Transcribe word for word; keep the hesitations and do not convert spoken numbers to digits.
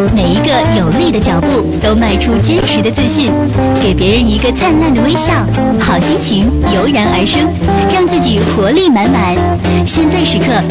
每一个有力的脚步都迈出坚实的自信，给别人一个灿烂的微笑，好心情油然而生，让自己活力满满。现在时刻